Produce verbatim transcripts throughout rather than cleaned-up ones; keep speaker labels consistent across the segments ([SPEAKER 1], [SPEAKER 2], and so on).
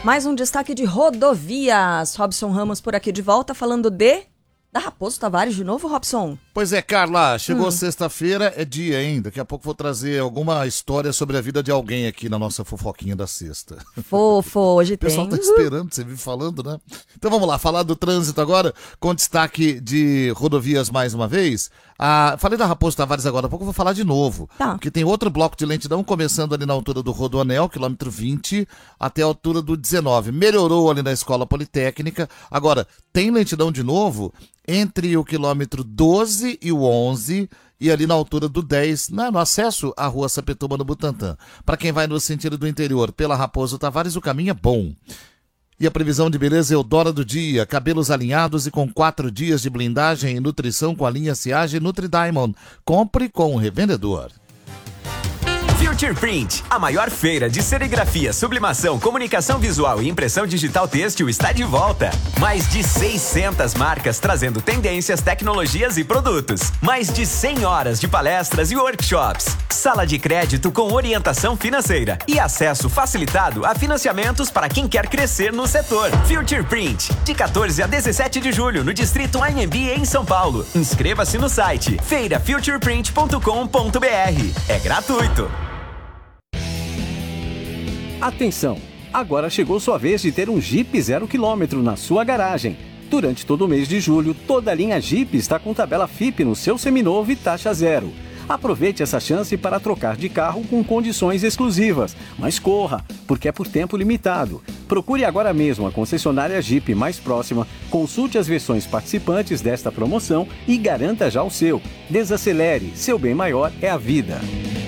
[SPEAKER 1] Mais um destaque de rodovias. Robson Ramos por aqui de volta, falando de... da Raposo Tavares de novo, Robson?
[SPEAKER 2] Pois é, Carla, chegou
[SPEAKER 1] Hum.
[SPEAKER 2] sexta-feira, é dia, hein? Daqui a pouco vou trazer alguma história sobre a vida de alguém aqui na nossa fofoquinha da sexta.
[SPEAKER 1] Fofo, hoje
[SPEAKER 2] O pessoal
[SPEAKER 1] tem.
[SPEAKER 2] tá esperando, você vive falando, né? Então vamos lá, falar do trânsito agora, com destaque de rodovias mais uma vez. Ah, falei da Raposo Tavares agora, há pouco eu vou falar de novo.
[SPEAKER 1] Tá.
[SPEAKER 2] Porque tem outro bloco de lentidão começando ali na altura do Rodoanel, quilômetro vinte, até a altura do dezenove. Melhorou ali na Escola Politécnica. Agora, tem lentidão de novo entre o quilômetro doze e o onze, e ali na altura do dez, né, no acesso à rua Sapetúba no Butantã. Para quem vai no sentido do interior pela Raposo Tavares, o caminho é bom. E a previsão de beleza Eudora do dia, cabelos alinhados e com quatro dias de blindagem e nutrição com a linha Ciage Nutri Diamond. Compre com o revendedor.
[SPEAKER 3] Future Print, a maior feira de serigrafia, sublimação, comunicação visual e impressão digital têxtil está de volta. Mais de seiscentas marcas trazendo tendências, tecnologias e produtos. Mais de cem horas de palestras e workshops. Sala de crédito com orientação financeira e acesso facilitado a financiamentos para quem quer crescer no setor. Future Print, de quatorze a dezessete de julho, no Distrito Anhembi, em São Paulo. Inscreva-se no site feira future print ponto com ponto b r. É gratuito.
[SPEAKER 4] Atenção! Agora chegou sua vez de ter um Jeep zero quilômetro na sua garagem. Durante todo o mês de julho, toda a linha Jeep está com tabela F I P no seu seminovo e taxa zero. Aproveite essa chance para trocar de carro com condições exclusivas. Mas corra, porque é por tempo limitado. Procure agora mesmo a concessionária Jeep mais próxima, consulte as versões participantes desta promoção e garanta já o seu. Desacelere, seu bem maior é a vida.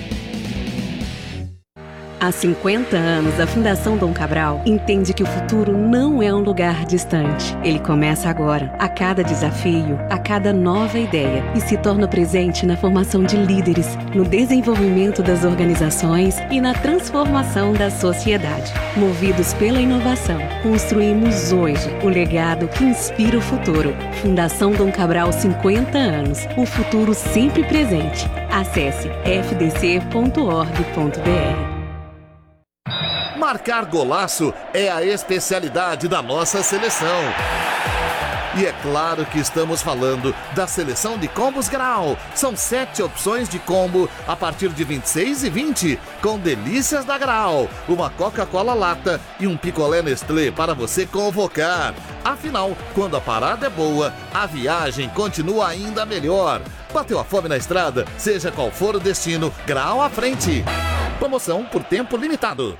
[SPEAKER 5] Há cinquenta anos, a Fundação Dom Cabral entende que o futuro não é um lugar distante. Ele começa agora, a cada desafio, a cada nova ideia, e se torna presente na formação de líderes, no desenvolvimento das organizações e na transformação da sociedade. Movidos pela inovação, construímos hoje o legado que inspira o futuro. Fundação Dom Cabral, cinquenta anos. O futuro sempre presente. Acesse f d c ponto org ponto b r.
[SPEAKER 2] Marcar golaço é a especialidade da nossa seleção. E é claro que estamos falando da seleção de combos Grau. São sete opções de combo a partir de vinte e seis e vinte, com delícias da Grau, uma Coca-Cola lata e um picolé Nestlé para você convocar. Afinal, quando a parada é boa, a viagem continua ainda melhor. Bateu a fome na estrada? Seja qual for o destino, Grau à frente. Promoção por tempo limitado.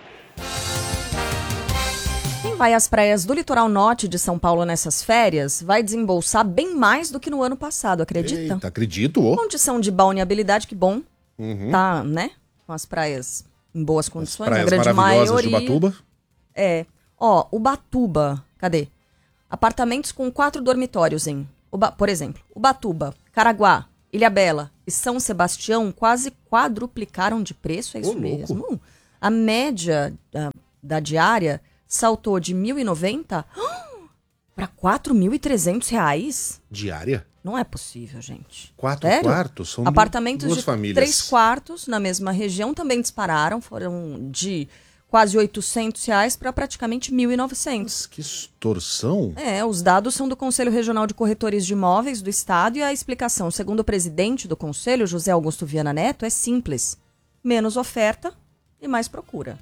[SPEAKER 1] Quem vai às praias do litoral norte de São Paulo nessas férias vai desembolsar bem mais do que no ano passado, acredita?
[SPEAKER 6] Eita, acredito. Oh.
[SPEAKER 1] Condição de balneabilidade, que bom.
[SPEAKER 6] Uhum.
[SPEAKER 1] Tá, né? Com as praias em boas condições,
[SPEAKER 6] As
[SPEAKER 1] a
[SPEAKER 6] praias
[SPEAKER 1] grande
[SPEAKER 6] maravilhosas
[SPEAKER 1] maioria.
[SPEAKER 6] de Ubatuba.
[SPEAKER 1] É. Ó, Ubatuba, cadê? Apartamentos com quatro dormitórios em, Uba, por exemplo, Ubatuba, Caraguá, Ilhabela e São Sebastião quase quadruplicaram de preço, é isso
[SPEAKER 6] Ô,
[SPEAKER 1] mesmo.
[SPEAKER 6] louco.
[SPEAKER 1] A média da, da diária saltou de mil e noventa para quatro mil e trezentos reais.
[SPEAKER 6] Diária?
[SPEAKER 1] Não é possível, gente.
[SPEAKER 6] Quatro
[SPEAKER 1] Sério?
[SPEAKER 6] quartos? São
[SPEAKER 1] Apartamentos
[SPEAKER 6] duas
[SPEAKER 1] de
[SPEAKER 6] famílias.
[SPEAKER 1] três quartos na mesma região também dispararam. Foram de quase oitocentos reais para praticamente mil e novecentos.
[SPEAKER 6] Que extorsão.
[SPEAKER 1] É, os dados são do Conselho Regional de Corretores de Imóveis do Estado e a explicação, segundo o presidente do Conselho, José Augusto Viana Neto, é simples. Menos oferta e mais procura.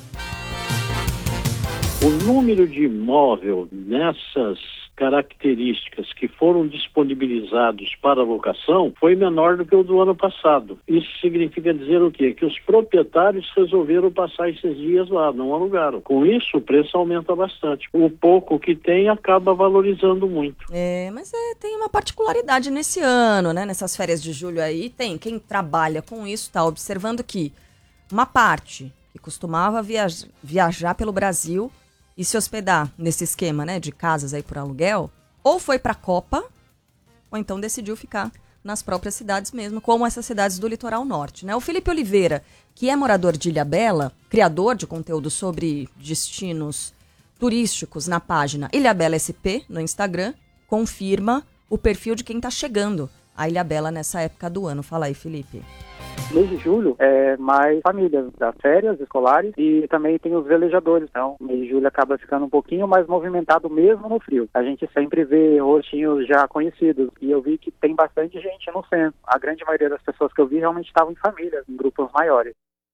[SPEAKER 7] O número de imóvel nessas características que foram disponibilizados para locação foi menor do que o do ano passado. Isso significa dizer o quê? Que os proprietários resolveram passar esses dias lá, não alugaram. Com isso, o preço aumenta bastante. O pouco que tem acaba valorizando muito.
[SPEAKER 1] É, mas é, tem uma particularidade nesse ano, né? Nessas férias de julho aí, tem quem trabalha com isso, está observando que uma parte que costumava viajar, viajar pelo Brasil e se hospedar nesse esquema, né, de casas aí por aluguel, ou foi para a Copa, ou então decidiu ficar nas próprias cidades mesmo, como essas cidades do litoral norte, né? O Felipe Oliveira, que é morador de Ilhabela, criador de conteúdo sobre destinos turísticos na página Ilhabela S P no Instagram, confirma o perfil de quem está chegando a Ilhabela nessa época do ano. Fala aí, Felipe.
[SPEAKER 8] Mês de julho é mais famílias, das férias escolares e também tem os velejadores. Então, mês de julho acaba ficando um pouquinho mais movimentado mesmo no frio. A gente sempre vê rostinhos já conhecidos e eu vi que tem bastante gente no centro. A grande maioria das pessoas que eu vi realmente estavam em famílias, em grupos maiores.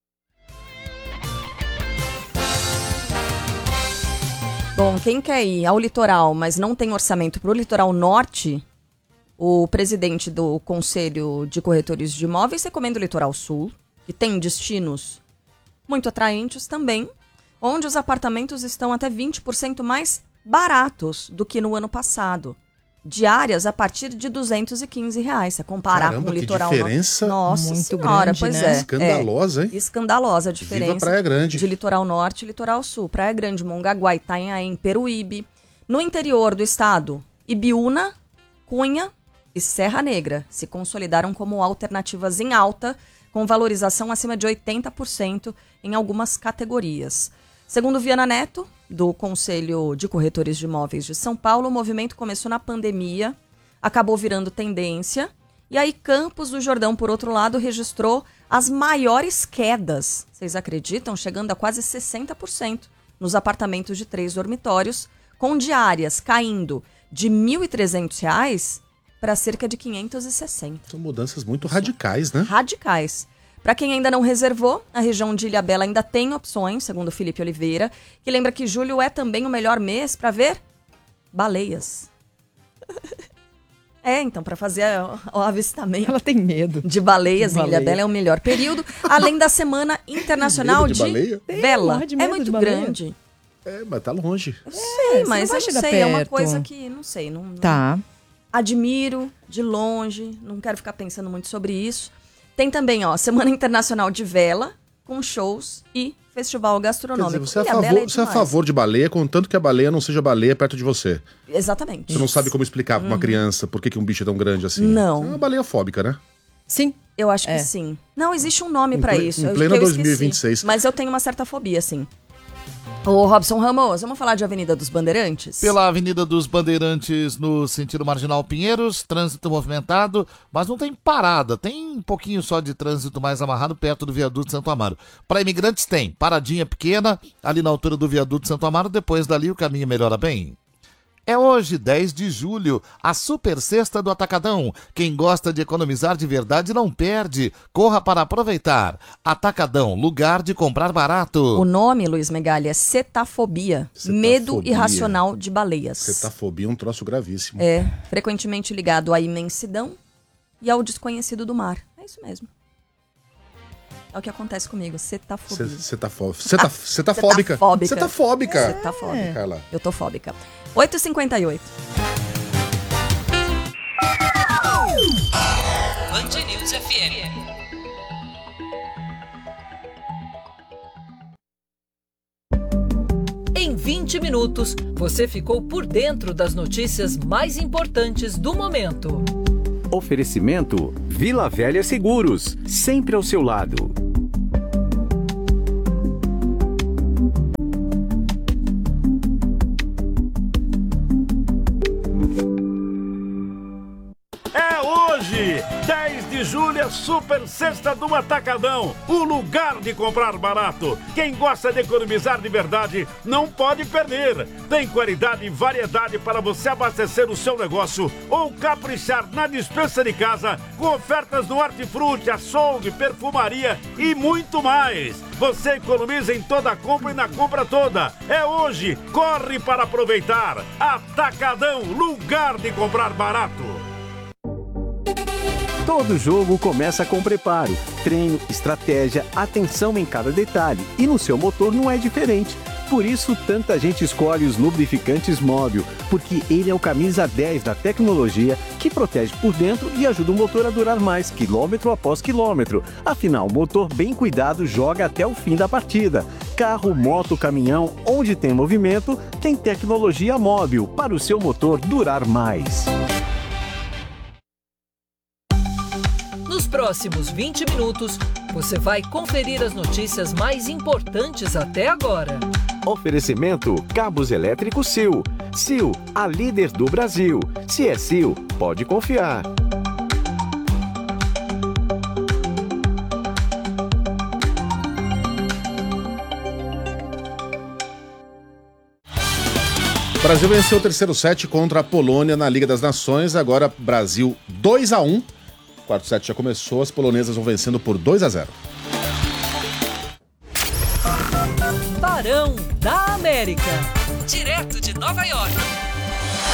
[SPEAKER 1] Bom, quem quer ir ao litoral, mas não tem orçamento para o litoral norte, o presidente do Conselho de Corretores de Imóveis recomenda o Litoral Sul, que tem destinos muito atraentes também, onde os apartamentos estão até vinte por cento mais baratos do que no ano passado. Diárias a partir de duzentos e quinze reais. Se comparar
[SPEAKER 6] Caramba,
[SPEAKER 1] com o
[SPEAKER 6] que
[SPEAKER 1] litoral
[SPEAKER 6] diferença
[SPEAKER 1] norte. Nossa
[SPEAKER 9] muito
[SPEAKER 1] senhora,
[SPEAKER 9] grande,
[SPEAKER 1] pois
[SPEAKER 9] né?
[SPEAKER 1] é.
[SPEAKER 6] Escandalosa,
[SPEAKER 1] é,
[SPEAKER 6] hein?
[SPEAKER 1] Escandalosa a diferença.
[SPEAKER 6] Viva Praia Grande.
[SPEAKER 1] De litoral norte e litoral sul. Praia Grande, Mongaguá, Itanhaém, Peruíbe. No interior do estado, Ibiúna, Cunha e Serra Negra se consolidaram como alternativas em alta, com valorização acima de oitenta por cento em algumas categorias. Segundo Viana Neto, do Conselho de Corretores de Imóveis de São Paulo, o movimento começou na pandemia, acabou virando tendência, e aí Campos do Jordão, por outro lado, registrou as maiores quedas, vocês acreditam? Chegando a quase sessenta por cento nos apartamentos de três dormitórios, com diárias caindo de mil e trezentos reais para cerca de quinhentos e sessenta.
[SPEAKER 6] São mudanças muito radicais, né?
[SPEAKER 1] Radicais. Para quem ainda não reservou, a região de Ilhabela ainda tem opções, segundo Felipe Oliveira, que lembra que julho é também o melhor mês para ver baleias. É, então, para fazer o avistamento.
[SPEAKER 9] Ela tem medo.
[SPEAKER 1] De baleias
[SPEAKER 9] De
[SPEAKER 1] em
[SPEAKER 9] baleia.
[SPEAKER 1] Ilhabela é o melhor período, além da Semana Internacional
[SPEAKER 6] Medo de
[SPEAKER 1] de,
[SPEAKER 6] baleia?
[SPEAKER 1] Vela.
[SPEAKER 9] Morre de medo
[SPEAKER 1] É muito
[SPEAKER 9] de baleia.
[SPEAKER 1] grande.
[SPEAKER 6] É, mas tá longe.
[SPEAKER 1] Eu sei,
[SPEAKER 9] você
[SPEAKER 1] mas
[SPEAKER 9] não vai
[SPEAKER 1] eu não
[SPEAKER 9] chegar
[SPEAKER 1] sei, é uma
[SPEAKER 9] perto.
[SPEAKER 1] coisa que, não sei, não, não-
[SPEAKER 9] Tá.
[SPEAKER 1] admiro de longe, não quero ficar pensando muito sobre isso. Tem também, ó, Semana Internacional de Vela, com shows e festival
[SPEAKER 6] Quer
[SPEAKER 1] gastronômico.
[SPEAKER 6] dizer, você é, a
[SPEAKER 1] Ilhabela
[SPEAKER 6] favor,
[SPEAKER 1] é
[SPEAKER 6] você é a
[SPEAKER 1] demais.
[SPEAKER 6] favor de baleia, contanto que a baleia não seja baleia perto de você.
[SPEAKER 1] Exatamente.
[SPEAKER 6] Você não sabe como explicar pra uma criança por que, que um bicho é tão grande assim.
[SPEAKER 1] Não.
[SPEAKER 6] Você é uma baleia fóbica, né?
[SPEAKER 9] Sim.
[SPEAKER 1] Eu acho
[SPEAKER 9] É.
[SPEAKER 1] que sim. Não, existe um nome
[SPEAKER 6] Em
[SPEAKER 1] pra
[SPEAKER 6] ple-
[SPEAKER 1] isso.
[SPEAKER 6] em
[SPEAKER 1] eu-
[SPEAKER 6] pleno
[SPEAKER 1] que eu
[SPEAKER 6] dois mil e vinte e seis.
[SPEAKER 1] esqueci. Mas eu tenho uma certa fobia, sim. Ô, Robson Ramos, vamos falar de Avenida dos Bandeirantes?
[SPEAKER 2] Pela Avenida dos Bandeirantes, no sentido Marginal Pinheiros, trânsito movimentado, mas não tem parada, tem um pouquinho só de trânsito mais amarrado perto do viaduto Santo Amaro. Para imigrantes tem paradinha pequena, ali na altura do viaduto Santo Amaro, depois dali o caminho melhora bem. É hoje, dez de julho, a Super Sexta do Atacadão. Quem gosta de economizar de verdade não perde. Corra para aproveitar. Atacadão, lugar de comprar barato.
[SPEAKER 1] O nome, Luiz Megali, é cetafobia.
[SPEAKER 6] Cetafobia.
[SPEAKER 1] Medo irracional de baleias.
[SPEAKER 6] Cetafobia é um troço gravíssimo.
[SPEAKER 1] É, frequentemente ligado à imensidão e ao desconhecido do mar. É isso mesmo. É o que acontece comigo, cetafobia.
[SPEAKER 6] Você tá, fó- cê tá, cê tá fóbica.
[SPEAKER 1] Cetafóbica.
[SPEAKER 6] Você tá fóbica.
[SPEAKER 1] Cetafóbica.
[SPEAKER 6] Carla.
[SPEAKER 1] Eu tô fóbica. oito e cinquenta e oito.
[SPEAKER 10] Band News F M. Em vinte minutos, você ficou por dentro das notícias mais importantes do momento.
[SPEAKER 4] Oferecimento Vila Velha Seguros, sempre ao seu lado.
[SPEAKER 11] É hoje, dez de julho, é Super Sexta do Atacadão, o lugar de comprar barato. Quem gosta de economizar de verdade não pode perder. Tem qualidade e variedade para você abastecer o seu negócio ou caprichar na despensa de casa com ofertas no hortifruti, açougue, perfumaria e muito mais. Você economiza em toda compra e na compra toda. É hoje, corre para aproveitar. Atacadão, lugar de comprar barato.
[SPEAKER 4] Todo jogo começa com preparo, treino, estratégia, atenção em cada detalhe. E no seu motor não é diferente. Por isso, tanta gente escolhe os lubrificantes Móbil, porque ele é o camisa dez da tecnologia que protege por dentro e ajuda o motor a durar mais, quilômetro após quilômetro. Afinal, o motor bem cuidado joga até o fim da partida. Carro, moto, caminhão, onde tem movimento, tem tecnologia Móbil para o seu motor durar mais.
[SPEAKER 10] Nos próximos vinte minutos, você vai conferir as notícias mais importantes até agora.
[SPEAKER 4] Oferecimento Cabos Elétricos Sil. Sil, a líder do Brasil. Se é Sil, pode confiar.
[SPEAKER 6] O Brasil venceu o terceiro set contra a Polônia na Liga das Nações. Agora Brasil dois a um. O quarto set já começou, as polonesas vão vencendo por dois a zero.
[SPEAKER 10] Barão da América. Direto de Nova York.